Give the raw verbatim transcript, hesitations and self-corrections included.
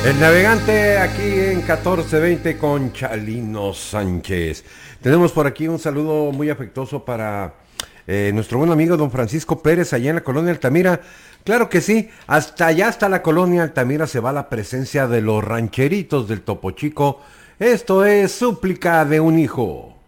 El navegante aquí en catorce veinte con Chalino Sánchez. Tenemos por aquí un saludo muy afectuoso para eh, nuestro buen amigo don Francisco Pérez allá en la colonia Altamira. Claro que sí, hasta allá, hasta la colonia Altamira se va la presencia de los rancheritos del Topo Chico. Esto es Súplica de un Hijo.